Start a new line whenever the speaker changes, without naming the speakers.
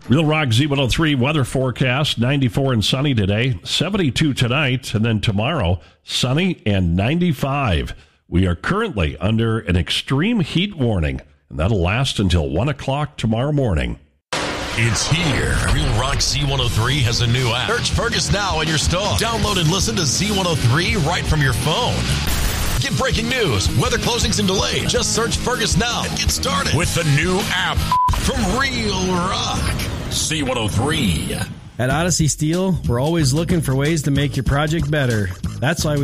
Real Rock Z103 weather forecast, 94 and sunny today, 72 tonight, and then tomorrow, sunny and 95. We are currently under an extreme heat warning, and that'll last until 1 o'clock tomorrow morning.
It's here. Real Rock Z103 has a new app. Search Fergus now in your store. Download and listen to Z103 right from your phone. Get breaking news, weather closings and delays. Just search Fergus now and get started with the new app from Real Rock Z103.
At Odyssey Steel, we're always looking for ways to make your project better. That's why we